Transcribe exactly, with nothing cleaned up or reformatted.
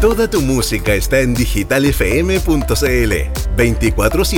Toda tu música está en digital f m punto c l. veinticuatro siete